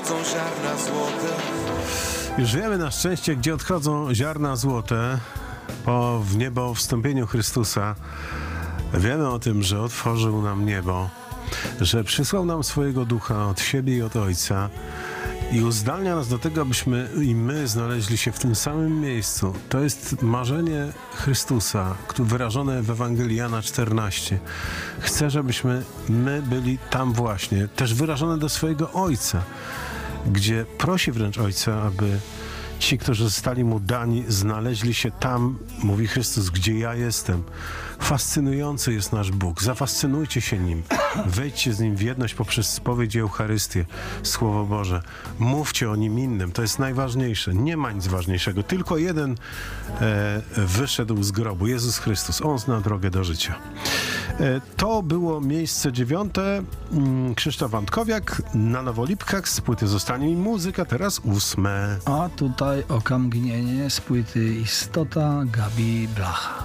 odchodzą ziarna złote. Już wiemy na szczęście, gdzie odchodzą ziarna złote w niebo, o wstąpieniu Chrystusa. Wiemy o tym, że otworzył nam niebo, że przysłał nam swojego Ducha od siebie i od Ojca i uzdalnia nas do tego, abyśmy i my znaleźli się w tym samym miejscu. To jest marzenie Chrystusa, wyrażone w Ewangelii Jana 14. Chce, żebyśmy my byli tam właśnie, też wyrażone do swojego Ojca, gdzie prosi wręcz Ojca, aby ci, którzy zostali Mu dani, znaleźli się tam, mówi Chrystus, gdzie ja jestem. Fascynujący jest nasz Bóg. Zafascynujcie się Nim. Wejdźcie z Nim w jedność poprzez spowiedź i Eucharystię, Słowo Boże. Mówcie o Nim innym. To jest najważniejsze. Nie ma nic ważniejszego. Tylko jeden wyszedł z grobu. Jezus Chrystus. On zna drogę do życia. To było miejsce 9. Krzysztof Antkowiak na Nowolipkach z płyty Zostanie mi muzyka. Teraz 8. A tutaj okamgnienie z płyty Istota Gabi Blacha.